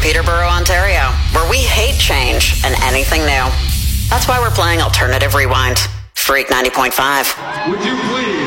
Peterborough, Ontario, where we hate change and anything new. That's why we're playing Alternative Rewind. Freak 90.5. Would you please